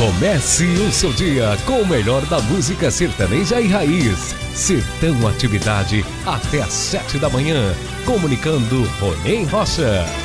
Comece o seu dia com o melhor da música sertaneja e raiz. Sertão Atividade até às 7 da manhã. Comunicando Ronei Rocha.